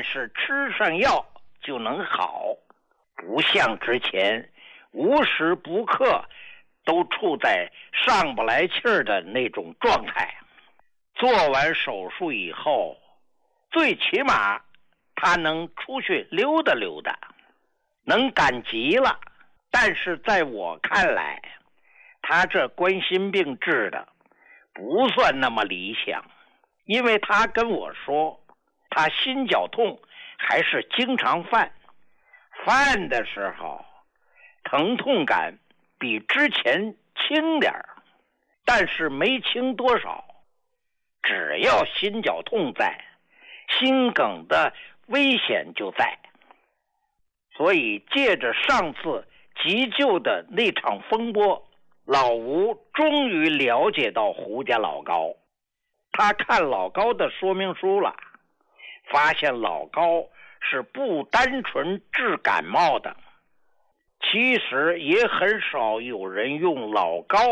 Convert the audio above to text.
是吃上药就能好，不像之前无时不刻都处在上不来气儿的那种状态。做完手术以后，最起码他能出去溜达溜达，能赶集了。但是在我看来，他这冠心病治的不算那么理想，因为他跟我说，他心绞痛还是经常犯的时候，疼痛感比之前轻点儿，但是没轻多少。只要心绞痛在，心梗的危险就在。所以借着上次急救的那场风波，老吴终于了解到胡家老高。他看老高的说明书了，发现老高是不单纯治感冒的，其实也很少有人用老高